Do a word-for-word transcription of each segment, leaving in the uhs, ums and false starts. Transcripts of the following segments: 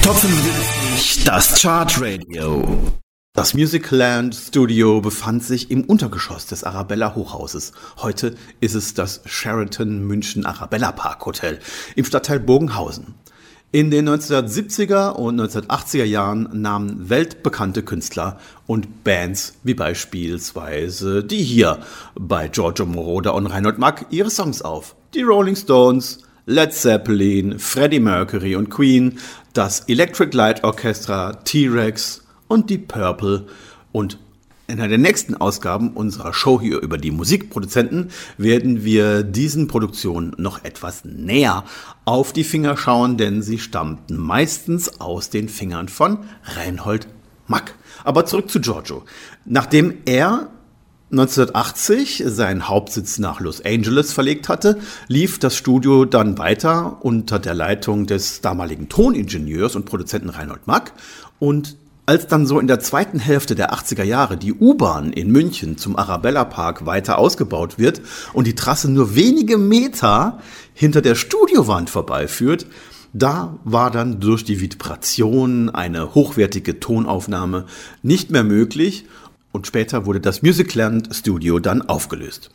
Top fünfundsiebzig, das Chartradio. Das Musicland Studio befand sich im Untergeschoss des Arabella Hochhauses. Heute ist es das Sheraton München Arabella Park Hotel im Stadtteil Bogenhausen. In den neunzehnhundertsiebziger und neunzehnhundertachtziger Jahren nahmen weltbekannte Künstler und Bands wie beispielsweise die hier bei Giorgio Moroder und Reinhold Mack ihre Songs auf. Die Rolling Stones, Led Zeppelin, Freddie Mercury und Queen, das Electric Light Orchestra, T-Rex und die Purple. Und in einer der nächsten Ausgaben unserer Show hier über die Musikproduzenten werden wir diesen Produktionen noch etwas näher auf die Finger schauen, denn sie stammten meistens aus den Fingern von Reinhold Mack. Aber zurück zu Giorgio. Nachdem er neunzehnhundertachtzig seinen Hauptsitz nach Los Angeles verlegt hatte, lief das Studio dann weiter unter der Leitung des damaligen Toningenieurs und Produzenten Reinhold Mack. Und als dann so in der zweiten Hälfte der achtziger Jahre die U-Bahn in München zum Arabella Park weiter ausgebaut wird und die Trasse nur wenige Meter hinter der Studiowand vorbeiführt, da war dann durch die Vibration eine hochwertige Tonaufnahme nicht mehr möglich. Und später wurde das Musicland Studio dann aufgelöst.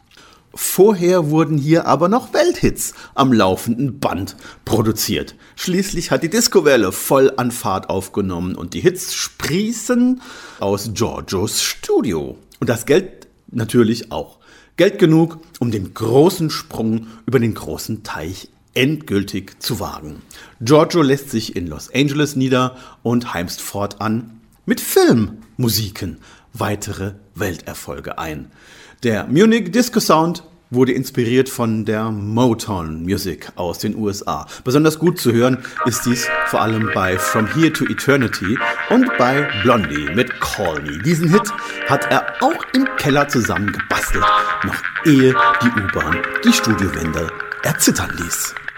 Vorher wurden hier aber noch Welthits am laufenden Band produziert. Schließlich hat die Discowelle voll an Fahrt aufgenommen und die Hits sprießen aus Giorgios Studio. Und das Geld natürlich auch. Geld genug, um den großen Sprung über den großen Teich endgültig zu wagen. Giorgio lässt sich in Los Angeles nieder und heimst fortan mit Filmmusiken weitere Welterfolge ein. Der Munich Disco Sound wurde inspiriert von der Motown Music aus den U S A. Besonders gut zu hören ist dies vor allem bei From Here to Eternity und bei Blondie mit Call Me. Diesen Hit hat er auch im Keller zusammengebastelt, noch ehe die U-Bahn die Studiowände erzittern ließ.